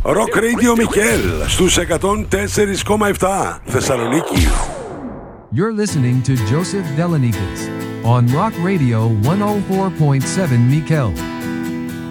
Rock Radio Mikel στους 104,7 Θεσσαλονίκη. You're listening to Joseph Delanikis on Rock Radio 104.7 Mikel.